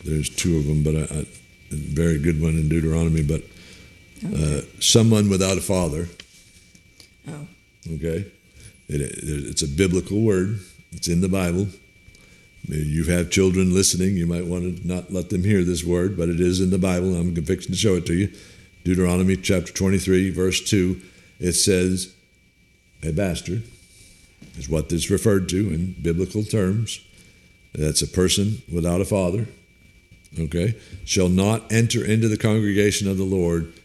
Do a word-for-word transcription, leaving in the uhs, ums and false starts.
there's two of them, but I, I, a very good one in Deuteronomy. But Okay. uh, someone without a father. Oh. Okay, it, it, it's a biblical word. It's in the Bible. You have children listening. You might want to not let them hear this word, but it is in the Bible. I'm fixing to show it to you. Deuteronomy chapter twenty-three, verse two. It says, a bastard is what this is referred to in biblical terms. That's a person without a father. Okay, shall not enter into the congregation of the Lord